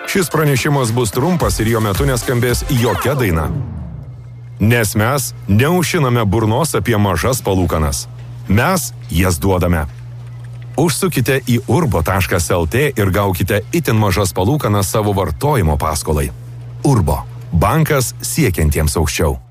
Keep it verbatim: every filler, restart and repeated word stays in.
Šis pranešimas bus trumpas ir jo metu neskambės jokia daina. Nes mes neužšiname burnos apie mažas palūkanas. Mes jas duodame. Užsukite į urbo taškas lt ir gaukite itin mažas palūkanas savo vartojimo paskolai. Urbo. Bankas siekiantiems aukščiau.